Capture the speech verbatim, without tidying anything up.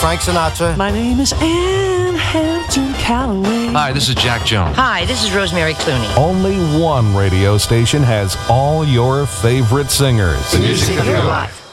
Frank Sinatra. My name is Anne Hampton Calloway. Hi, this is Jack Jones. Hi, this is Rosemary Clooney. Only one radio station has all your favorite singers. The music of your life.